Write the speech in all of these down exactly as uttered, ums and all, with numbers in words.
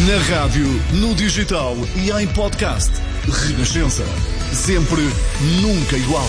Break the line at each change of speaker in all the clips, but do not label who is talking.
Na rádio, no digital e em podcast. Renascença. Sempre, nunca igual.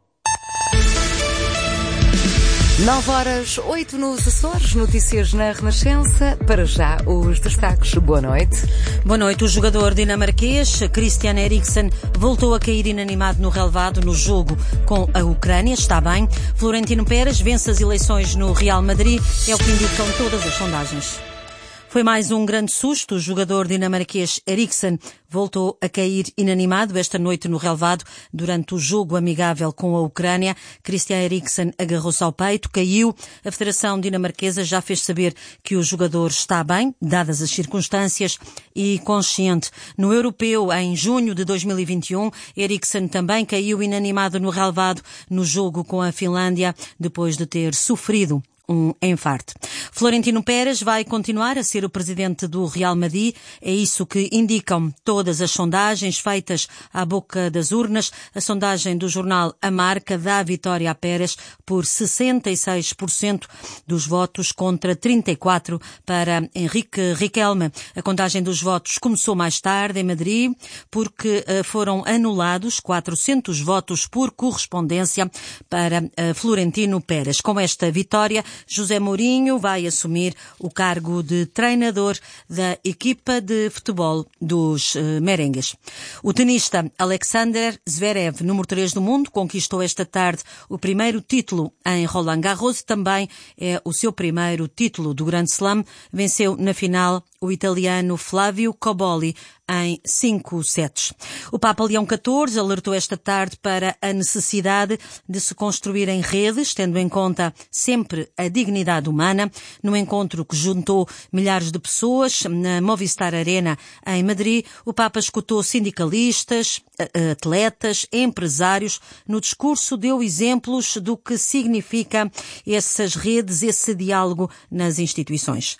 nove horas, oito nos Açores, notícias na Renascença. Para já, os destaques. Boa noite.
Boa noite. O jogador dinamarquês Christian Eriksen voltou a cair inanimado no relevado no jogo com a Ucrânia. Está bem. Florentino Pérez vence as eleições no Real Madrid. É o que indicam todas as sondagens. Foi mais um grande susto. O jogador dinamarquês Eriksen voltou a cair inanimado esta noite no relevado durante o jogo amigável com a Ucrânia. Christian Eriksen agarrou-se ao peito, caiu. A Federação Dinamarquesa já fez saber que o jogador está bem, dadas as circunstâncias, e consciente. No Europeu, em junho de dois mil e vinte e um, Eriksen também caiu inanimado no relevado no jogo com a Finlândia, depois de ter sofrido um infarto. Florentino Pérez vai continuar a ser o presidente do Real Madrid. É isso que indicam todas as sondagens feitas à boca das urnas. A sondagem do jornal A Marca dá a vitória a Pérez por sessenta e seis por cento dos votos contra trinta e quatro por cento para Henrique Riquelme. A contagem dos votos começou mais tarde em Madrid porque foram anulados quatrocentos votos por correspondência para Florentino Pérez. Com esta vitória, José Mourinho vai assumir o cargo de treinador da equipa de futebol dos uh, merengues. O tenista Alexander Zverev, número três do mundo, conquistou esta tarde o primeiro título em Roland Garros. Também é o seu primeiro título do Grand Slam. Venceu na final o italiano Flávio Cobolli em cinco sets. O Papa Leão catorze alertou esta tarde para a necessidade de se construírem redes, tendo em conta sempre a dignidade humana. No encontro que juntou milhares de pessoas na Movistar Arena em Madrid, o Papa escutou sindicalistas, atletas, empresários. No discurso deu exemplos do que significa essas redes, esse diálogo nas instituições.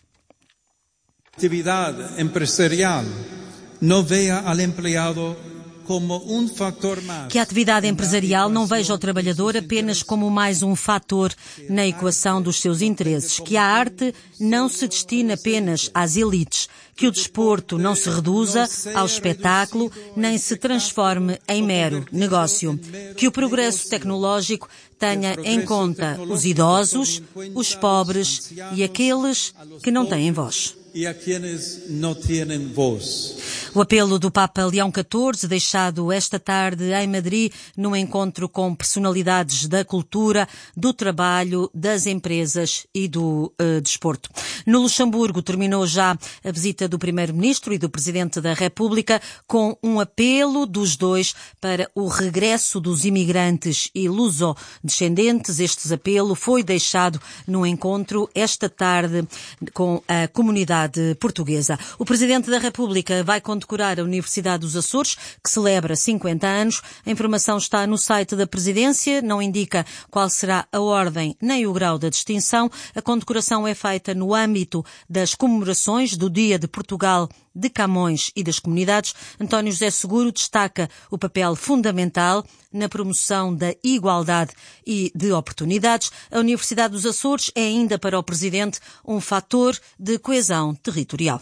Atividade empresarial não veja ao empregado como um fator mais.
Que a atividade empresarial não veja o trabalhador apenas como mais um fator na equação dos seus interesses. Que a arte não se destine apenas às elites. Que o desporto não se reduza ao espetáculo, nem se transforme em mero negócio. Que o progresso tecnológico tenha em conta os idosos, os pobres e aqueles que não têm voz.
E a quienes não têm voz.
O apelo do Papa Leão catorze, deixado esta tarde em Madrid, num encontro com personalidades da cultura, do trabalho, das empresas e do uh, desporto. No Luxemburgo terminou já a visita do Primeiro-Ministro e do Presidente da República, com um apelo dos dois para o regresso dos imigrantes e luso-descendentes. Este apelo foi deixado num encontro esta tarde com a comunidade portuguesa. O Presidente da República vai condecorar a Universidade dos Açores, que celebra cinquenta anos. A informação está no site da Presidência, não indica qual será a ordem nem o grau da distinção. A condecoração é feita no âmbito das comemorações do Dia de Portugal, de Camões e das Comunidades. António José Seguro destaca o papel fundamental na promoção da igualdade e de oportunidades. A Universidade dos Açores é ainda para o Presidente um fator de coesão territorial.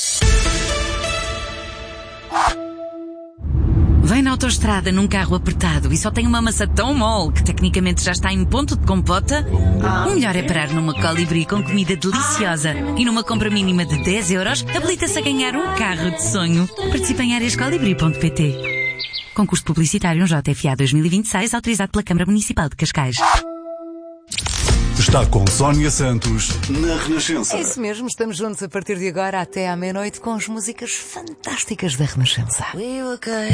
Vem na autoestrada num carro apertado e só tem uma maçã tão mole que tecnicamente já está em ponto de compota? O melhor é parar numa Colibri com comida deliciosa e numa compra mínima de dez euros habilita-se a ganhar um carro de sonho. Participe em áreas colibri ponto pt. Concurso publicitário J F A dois mil e vinte e seis, autorizado pela Câmara Municipal de Cascais.
Está com Sónia Santos na Renascença.
É isso mesmo, estamos juntos a partir de agora até à meia-noite com as músicas fantásticas da Renascença.